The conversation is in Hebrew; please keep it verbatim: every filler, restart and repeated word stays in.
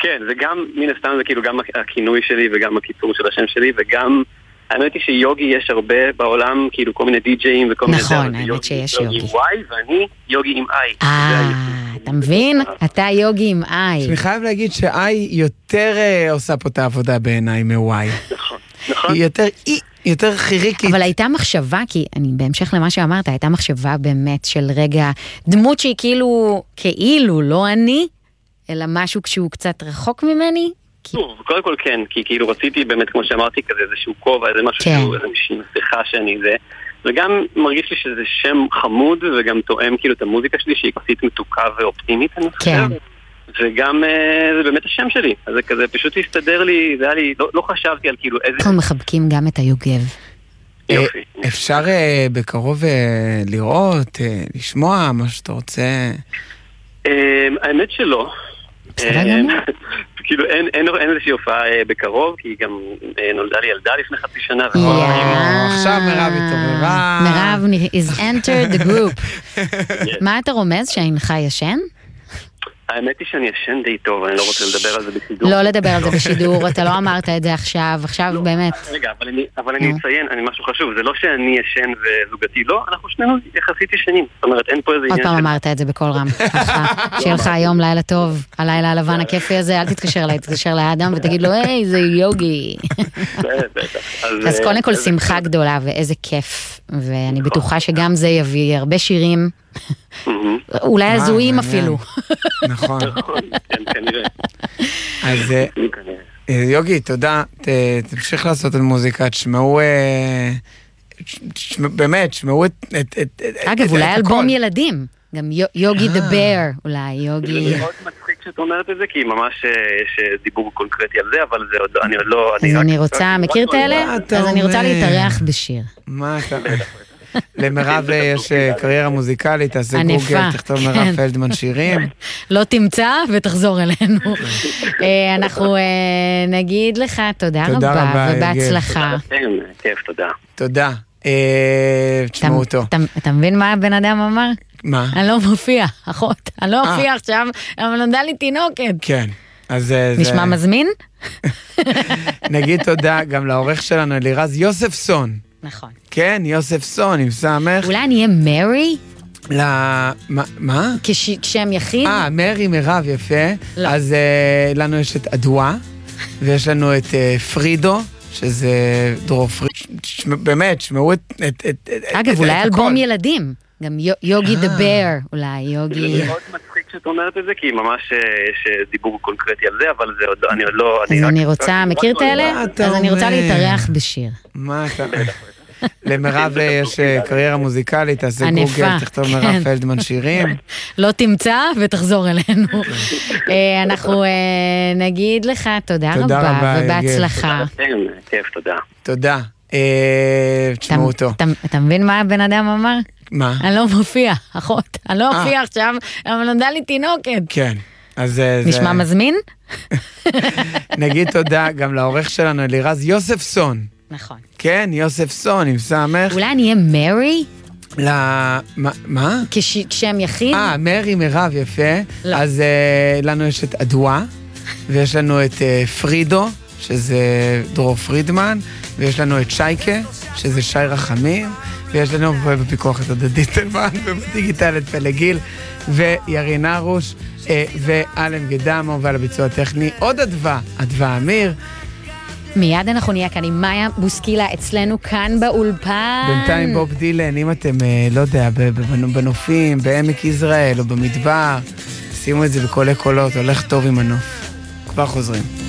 כן, וגם, מן הסתם זה כאילו גם הכינוי שלי וגם הקיצור של השם שלי, וגם, האמת היא שיוגי יש הרבה בעולם, כאילו כל מיני די-ג'אים וכל מיני... נכון, האמת שיש יוגי. יוגי וואי, ואני יוגי עם איי. אה, אתה מבין? אתה יוגי עם איי. אני חייב להגיד שאיי יותר עושה פה את העבודה בעיניי מוואי. נכון, נכון. היא יותר, היא יותר חיריקית. אבל הייתה מחשבה, כי אני בהמשך למה שאמרת, הייתה מחשבה באמת של רגע, דמות שהיא כאילו, כאילו, לא אני, אלא משהו כשהוא קצת רחוק ממני? טוב, קודם כל כן, כי כאילו רציתי באמת, כמו שאמרתי, כזה איזשהו כובע, איזה משהו שהוא, איזושהי מסכה שאני זה, וגם מרגיש לי שזה שם חמוד, וגם תואם כאילו את המוזיקה שלי, שהיא קצת מתוקה ואופטימית, אני חושב. וגם זה באמת השם שלי, אז זה כזה פשוט הסתדר לי, זה היה לי, לא חשבתי על כאילו איזה... אנחנו מחבקים גם את היוגב. אפשר בקרוב לראות, לשמוע מה שאתה רוצה? האמת שלא. בסדר גמור. כאילו אין, אין, אין איזושהי הופעה בקרוב, כי גם נולדה לי ילדה לפני חצי שנה. עכשיו מירב התעוררה. מירב is entered the group. מה אתה רומז, שהאינך ישן? האמת היא שאני ישן די טוב, אני לא רוצה לדבר על זה בשידור. לא לדבר על זה בשידור, אתה לא אמרת את זה עכשיו, עכשיו באמת. רגע, אבל אני אציין, אני משהו חשוב, זה לא שאני ישן וזוגתי, לא, אנחנו שנינו יחסית ישנים. זאת אומרת, אין פה איזה עוד עניין... פעם אמרת את זה בכל רם. שיהיה לך היום לילה טוב, הלילה הלבן הכיפי הזה, אל תתקשר אליי, תתקשר לאדם ותגיד לו, היי, זה יוגי. אז קודם כל שמחה גדולה, ואיזה כיף, ואני בטוחה שגם זה יביא הרבה שירים, אולי הזויים אפילו. נכון. כן, כנראה. אז יוגי, תודה, תמשיך לעשות את מוזיקה, תשמעו, באמת, תשמעו את... אגב, אולי אלבום ילדים, גם יוגי דה בר, אולי יוגי... זה מאוד מצחיק שאת אומרת את זה, כי ממש יש דיבור קונקרטי על זה, אבל זה עוד, אני עוד לא... אז אני רוצה, מכיר את האלה? אז אני רוצה להתארח בשיר. מה אתה... למירב יש קריירה מוזיקלית, תעשה גוגל, תכתוב מירב פלדמן שירים. לא תמצא ותחזור אלינו. אנחנו נגיד לך תודה רבה ובהצלחה. כיף, תודה. תודה. תשמעו אותו. אתה מבין מה הבן אדם אמר? מה? אני לא מופיע, אחות. אני לא מופיע עכשיו, אבל נולדה לי תינוקת. כן. נשמע מזמין? נגיד תודה גם לעורך שלנו, אלירז יוספסון. נכון. כן, יוסף סון, עם סמך. אולי אני אהיה מרי? לא, מה? כשם יחיד? אה, מרי מירב, יפה. לא. אז uh, לנו יש את אדווה, ויש לנו את uh, פרידו, שזה דרור פרידו. שמ, באמת, שמעו את... את, את אגב, את, אולי את אלבום הכל. ילדים. גם יוגי דה בר, אולי יוגי... זה מאוד מצחיק שאת אומרת את זה, כי ממש יש דיבור קונקרטי על זה, אבל זה עוד, אני עוד לא... אז אני רוצה, מכיר את האלה? אז אני רוצה להתארח בשיר. מה אתה... למירב יש קריירה מוזיקלית, תעשה גוגל, תכתוב מירב פלדמן שירים. לא תמצא ותחזור אלינו. אנחנו נגיד לך תודה רבה ובהצלחה. כיף, תודה. תודה. תשמעו אותו. אתה מבין מה הבן אדם אמר? מה? אני לא מופיע, אחות. אני לא מופיע עכשיו, אבל נולדה לי תינוקת. כן. נשמע מזמין? נגיד תודה גם לעורך שלנו, אלירז יוספסון. נכון. כן, יוסף סון, עם סמך. אולי אני אהיה מרי? לא, מה? כשם יחיד? אה, מרי מירב, יפה. לא. אז uh, לנו יש את אדווה, ויש לנו את uh, פרידו, שזה דרור פרידמן, ויש לנו את שייקה, שזה שי רחמים, ויש לנו בפיקוח את עודד תלמן, ובדיגיטל את פלגיל, וירין ארוש, uh, ואלם גדמו, ועל הביצוע הטכני עוד אדווה, אדווה אמיר. מיד אנחנו נהיה כאן עם מאיה בוסקילה אצלנו כאן באולפן. בינתיים בוב דילן, אם אתם, לא יודע, בנופים, בעמק יזרעאל או במדבר, שימו את זה בקולי קולות, הולך טוב עם הנוף. כבר חוזרים.